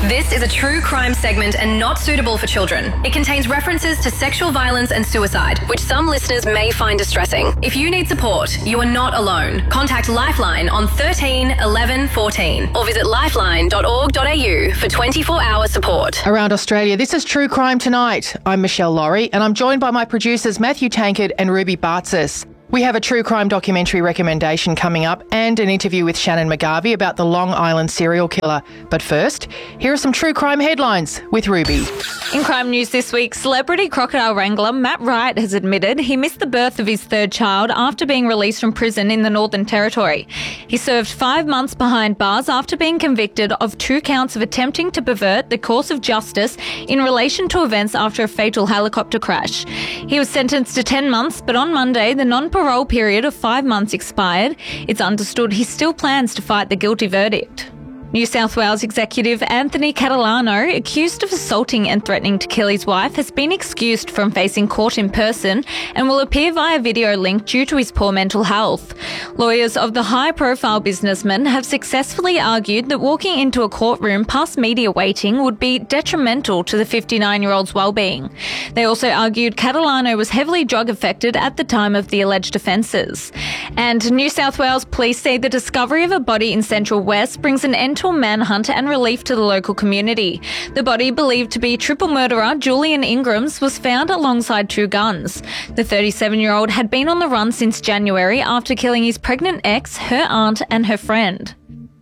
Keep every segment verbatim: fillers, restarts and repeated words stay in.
This is a true crime segment and not suitable for children. It contains references to sexual violence and suicide, which some listeners may find distressing. If you need support, you are not alone. Contact Lifeline on thirteen eleven fourteen or visit lifeline dot org dot a u for twenty-four hour support. Around Australia, this is True Crime Tonight. I'm Michelle Laurie and I'm joined by my producers Matthew Tankard and Ruby Bartzis. We have a true crime documentary recommendation coming up and an interview with Shannon McGarvey about the Long Island serial killer. But first, here are some true crime headlines with Ruby. In crime news this week, celebrity crocodile wrangler Matt Wright has admitted he missed the birth of his third child after being released from prison in the Northern Territory. He served five months behind bars after being convicted of two counts of attempting to pervert the course of justice in relation to events after a fatal helicopter crash. He was sentenced to ten months, but on Monday, the non-parole period of five months expired. It's understood he still plans to fight the guilty verdict. New South Wales Executive Anthony Catalano, accused of assaulting and threatening to kill his wife, has been excused from facing court in person and will appear via video link due to his poor mental health. Lawyers of the high-profile businessman have successfully argued that walking into a courtroom past media waiting would be detrimental to the fifty-nine-year-old's well-being. They also argued Catalano was heavily drug-affected at the time of the alleged offences. And New South Wales police say the discovery of a body in Central West brings an end to a manhunt and relief to the local community. The body, believed to be triple murderer Julian Ingrams, was found alongside two guns. The thirty-seven-year-old had been on the run since January after killing his pregnant ex, her aunt and her friend.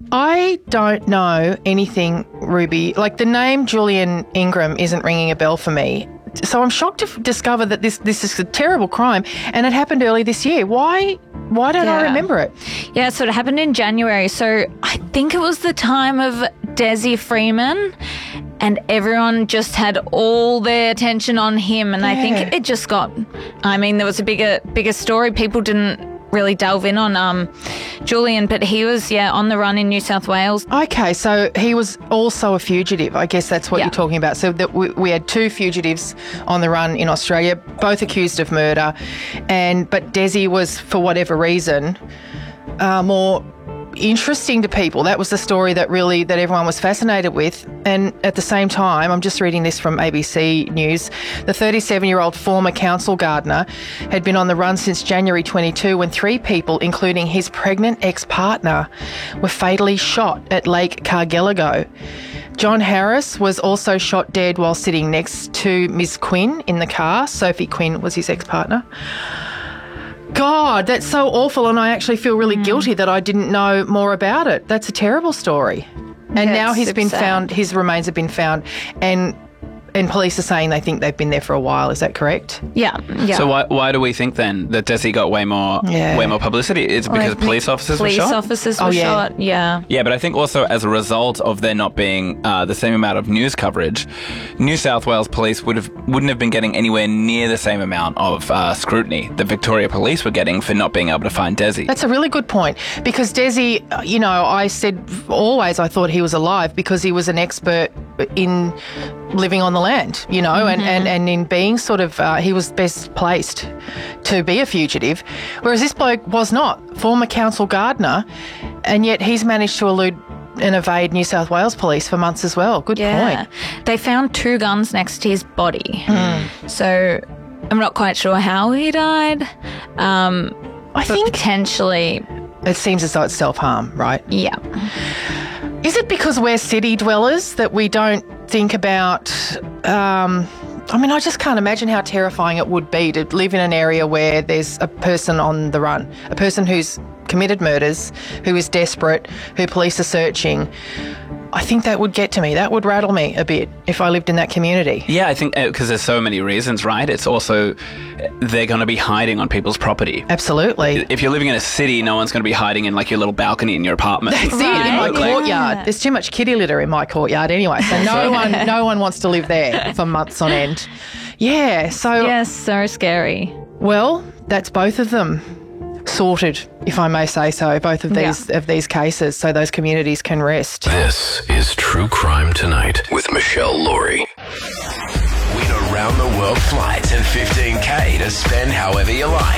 I don't know anything, Ruby. Like, the name Julian Ingram isn't ringing a bell for me. So I'm shocked to f- discover that this, this is a terrible crime and it happened early this year. Why why don't Yeah. I remember it? Yeah, so it happened in January. So I think it was the time of Desi Freeman and everyone just had all their attention on him. And I think Yeah. it just got, I mean, there was a bigger, bigger story. People didn't really delve in on um, Julian, but he was, yeah, on the run in New South Wales. Okay, so he was also a fugitive. I guess that's what Yeah. you're talking about. So that we, we had two fugitives on the run in Australia, both accused of murder, and but Desi was, for whatever reason, uh, more interesting to people. That was the story that really that everyone was fascinated with. And at the same time, I'm just reading this from A B C News, the thirty-seven-year-old former council gardener had been on the run since January twenty-two when three people, including his pregnant ex-partner, were fatally shot at Lake Cargelligo. John Harris was also shot dead while sitting next to Miss Quinn in the car. Sophie Quinn was his ex-partner. God, that's so awful, and I actually feel really mm. guilty that I didn't know more about it. That's a terrible story. And Yeah, now it's he's super been sad. found, his remains have been found, and and police are saying they think they've been there for a while. Is that correct? Yeah, yeah. So why why do we think then that Desi got way more Yeah. way more publicity? It's because Like, police officers police were shot? officers Oh, were yeah. shot, yeah. Yeah, but I think also as a result of there not being uh, the same amount of news coverage, New South Wales police would have wouldn't have been getting anywhere near the same amount of uh, scrutiny that Victoria police were getting for not being able to find Desi. That's a really good point, because Desi, uh, you know, I said always I thought he was alive because he was an expert in living on the land, you know, and, and, and in being sort of, uh, he was best placed to be a fugitive, whereas this bloke was not, former council gardener, and yet he's managed to elude and evade New South Wales police for months as well. Good Yeah. point. They found two guns next to his body. So I'm not quite sure how he died. Um, I but think potentially, it seems as though it's self-harm, right? yeah. Is it because we're city dwellers that we don't think about, um, I mean, I just can't imagine how terrifying it would be to live in an area where there's a person on the run, a person who's committed murders, who is desperate, who police are searching. I think that would get to me. That would rattle me a bit if I lived in that community. Yeah, I think because there's so many reasons, right? It's also they're going to be hiding on people's property. Absolutely. If you're living in a city, no one's going to be hiding in like your little balcony in your apartment. That's it, in my Right, yeah. courtyard. There's too much kitty litter in my courtyard anyway, so no one no one wants to live there for months on end. Yeah, so, Yes, so scary. well, that's both of them sorted, if I may say so, both of these of these cases, so those communities can rest. This is True Crime Tonight with Michelle Laurie. Win around the world flights and fifteen K to spend however you like.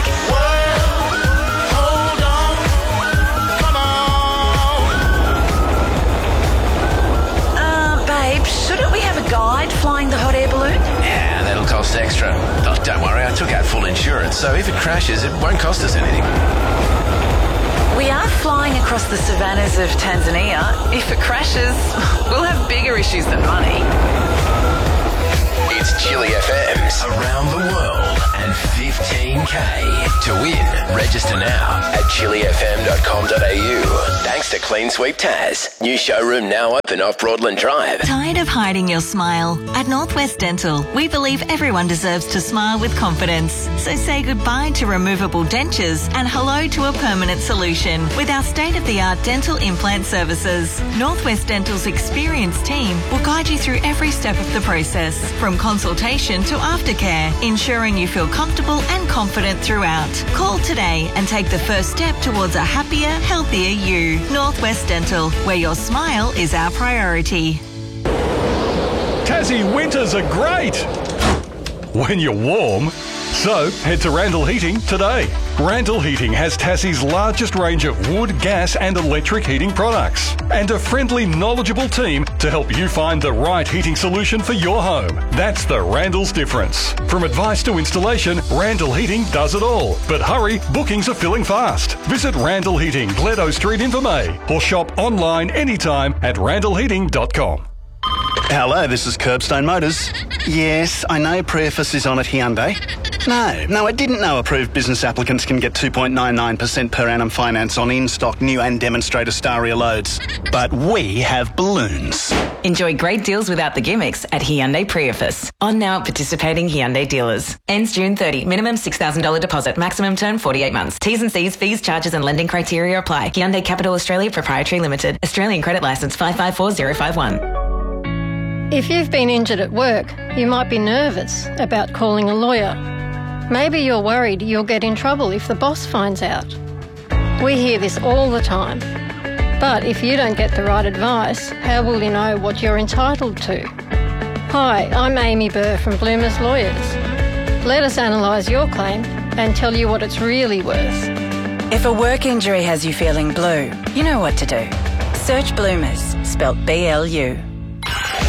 Hold on, come on. Uh, babe, flying the hot air balloon? Yeah, that'll cost extra. Oh, don't worry, I took out full insurance, so if it crashes, it won't cost us anything. We are flying across the savannas of Tanzania. If it crashes, we'll have bigger issues than money. It's Chili F M's Around the World and fifteen K. To win, register now at chili f m dot com dot a u. Thanks to Clean Sweep Taz. New showroom now open off Broadland Drive. Tired of hiding your smile? At Northwest Dental, we believe everyone deserves to smile with confidence. So say goodbye to removable dentures and hello to a permanent solution with our state-of-the-art dental implant services. Northwest Dental's experienced team will guide you through every step of the process, from consultation to aftercare, ensuring you feel comfortable and confident throughout. Call today and take the first step towards a happier, healthier you. Northwest Dental, where your smile is our priority. Tassie winters are great when you're warm. So head to Randall Heating today. Randall Heating has Tassie's largest range of wood, gas and electric heating products and a friendly, knowledgeable team to help you find the right heating solution for your home. That's the Randall's difference. From advice to installation, Randall Heating does it all. But hurry, bookings are filling fast. Visit Randall Heating, Gledo Street, Invermay, or shop online anytime at randall heating dot com. Hello, this is Curbstone Motors. Yes, I know Preface is on at Hyundai. No, no, I didn't know approved business applicants can get two point nine nine percent per annum finance on in-stock new and demonstrator Staria loads. But we have balloons. Enjoy great deals without the gimmicks at Hyundai Preface. On now at participating Hyundai dealers. Ends June thirtieth. Minimum six thousand dollars deposit. Maximum term forty-eight months. T's and C's, fees, charges and lending criteria apply. Hyundai Capital Australia Proprietary Limited. Australian credit licence five five four zero five one. If you've been injured at work, you might be nervous about calling a lawyer. Maybe you're worried you'll get in trouble if the boss finds out. We hear this all the time. But if you don't get the right advice, how will you know what you're entitled to? Hi, I'm Amy Burr from Bloomers Lawyers. Let us analyse your claim and tell you what it's really worth. If a work injury has you feeling blue, you know what to do. Search Bloomers, spelt B L U.